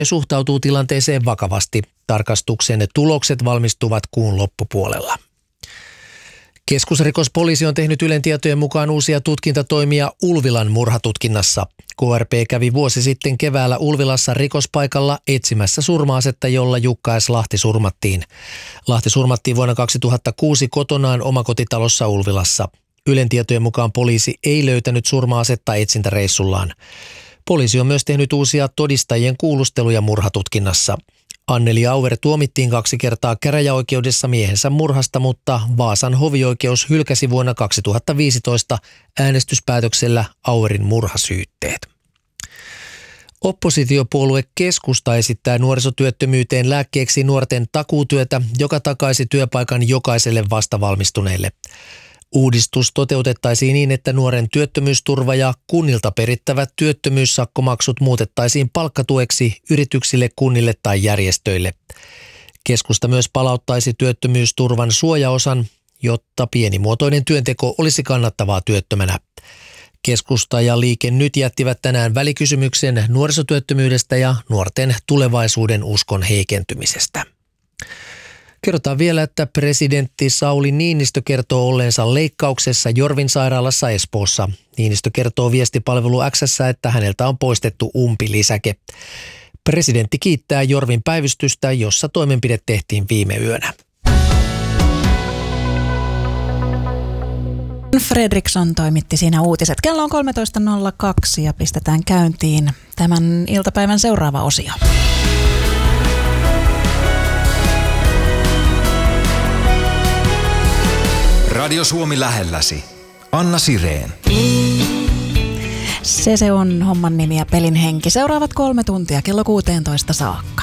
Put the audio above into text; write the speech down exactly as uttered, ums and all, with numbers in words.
ja suhtautuu tilanteeseen vakavasti. Tarkastuksen tulokset valmistuvat kuun loppupuolella. Keskusrikospoliisi on tehnyt Ylen tietojen mukaan uusia tutkintatoimia Ulvilan murhatutkinnassa. K R P kävi vuosi sitten keväällä Ulvilassa rikospaikalla etsimässä surma-asetta, jolla Jukka S. Lahti surmattiin. Lahti surmattiin vuonna kaksituhattakuusi kotonaan omakotitalossa Ulvilassa. Ylen tietojen mukaan poliisi ei löytänyt surma-asetta etsintäreissullaan. Poliisi on myös tehnyt uusia todistajien kuulusteluja murhatutkinnassa. Anneli Auer tuomittiin kaksi kertaa käräjäoikeudessa miehensä murhasta, mutta Vaasan hovioikeus hylkäsi vuonna kaksituhattaviisitoista äänestyspäätöksellä Auerin murhasyytteet. Oppositiopuolue Keskusta esittää nuorisotyöttömyyteen lääkkeeksi nuorten takuutyötä, joka takaisi työpaikan jokaiselle vastavalmistuneelle. Uudistus toteutettaisiin niin, että nuoren työttömyysturva ja kunnilta perittävät työttömyyssakkomaksut muutettaisiin palkkatueksi yrityksille, kunnille tai järjestöille. Keskusta myös palauttaisi työttömyysturvan suojaosan, jotta pienimuotoinen työnteko olisi kannattavaa työttömänä. Keskusta ja Liike Nyt jättivät tänään välikysymyksen nuorisotyöttömyydestä ja nuorten tulevaisuuden uskon heikentymisestä. Kerrotaan vielä, että presidentti Sauli Niinistö kertoo olleensa leikkauksessa Jorvin sairaalassa Espoossa. Niinistö kertoo viestipalvelu X:ssä, että häneltä on poistettu umpilisäke. Presidentti kiittää Jorvin päivystystä, jossa toimenpide tehtiin viime yönä. Fredriksson toimitti siinä uutiset. Kello on kolmetoista nolla kaksi ja pistetään käyntiin tämän iltapäivän seuraava osio. Radio Suomi lähelläsi. Anna Sireen. Se se on homman nimi ja pelin henki. Seuraavat kolme tuntia kello kuusitoista saakka.